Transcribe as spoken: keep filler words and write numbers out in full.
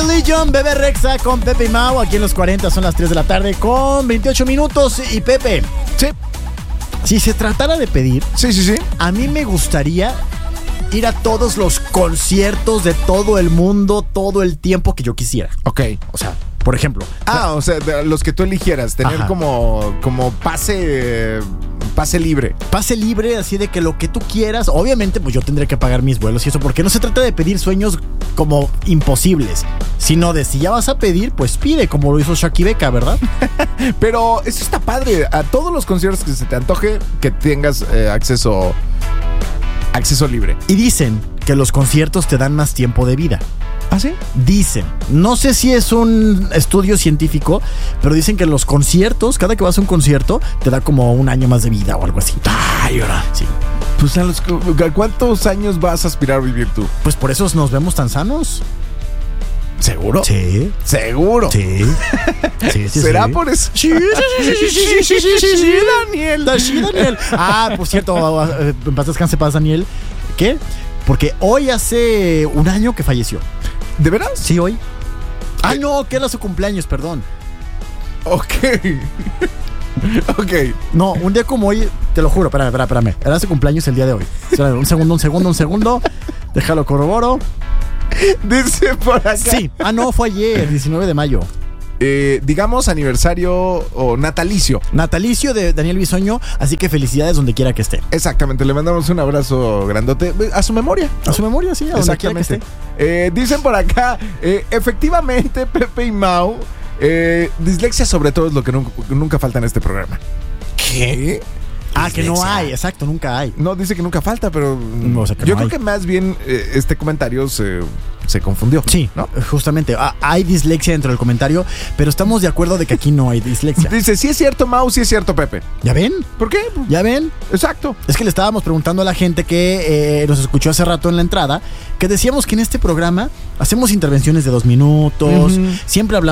Religion, Bebé Rexha con Pepe y Mau. Aquí en los cuarenta son las tres de la tarde con veintiocho minutos. Y Pepe, sí, si se tratara de pedir, sí, sí, sí, a mí me gustaría ir a todos los conciertos de todo el mundo, todo el tiempo que yo quisiera. Ok. O sea, por ejemplo. Ah, o sea, de los que tú eligieras, tener Ajá. como, como pase, pase libre. Pase libre, así de que lo que tú quieras. Obviamente, pues yo tendré que pagar mis vuelos y eso, porque no se trata de pedir sueños como imposibles, sino de si ya vas a pedir, pues pide, como lo hizo Shaki Becca, ¿verdad? Pero eso está padre. A todos los conciertos que se te antoje, que tengas eh, acceso, acceso libre. Y dicen que los conciertos te dan más tiempo de vida. ¿Ah, sí? Dicen, no sé si es un estudio científico, pero dicen que los conciertos, cada que vas a un concierto, te da como un año más de vida o algo así. Ay, ahora. Sí. Pues a los, ¿a cuántos años vas a aspirar a vivir tú? Pues por eso nos vemos tan sanos. ¿Seguro? Sí. ¿Seguro? Sí. Sí, sí, ¿Será sí. por eso? Sí, sí, sí, sí, sí, sí, sí, sí, sí, Daniel. Sí, Daniel. Ah, por cierto, en paz descanse, paz, Daniel. ¿Qué? Porque hoy hace un año que falleció. ¿De veras? Sí, hoy. Ah, no, que era su cumpleaños, perdón. Ok. Ok. No, un día como hoy, te lo juro, espérame, espérame, espérame. Era su cumpleaños el día de hoy. Espérame, un segundo, un segundo, un segundo. Déjalo corroboro. Dice por acá. Sí. Ah, no, fue ayer, diecinueve de mayo. Eh, digamos aniversario o natalicio. Natalicio de Daniel Bisoño, así que felicidades donde quiera que esté. Exactamente, le mandamos un abrazo grandote a su memoria. A su memoria, sí, a donde quiera que esté. Eh, dicen por acá, eh, efectivamente, Pepe y Mau, eh, dislexia sobre todo es lo que nunca, nunca falta en este programa. ¿Qué? Ah, que no hay, exacto, nunca hay. No, dice que nunca falta, pero No, o sea, que yo no creo hay. que más bien eh, este comentario se, se confundió. Sí, ¿no? Justamente. Ah, hay dislexia dentro del comentario, pero estamos de acuerdo de que aquí no hay dislexia. Dice, sí es cierto, Mau, sí es cierto, Pepe. ¿Ya ven? ¿Por qué? ¿Ya ven? Exacto. Es que le estábamos preguntando a la gente que eh, nos escuchó hace rato en la entrada, que decíamos que en este programa hacemos intervenciones de dos minutos, Uh-huh. siempre hablamos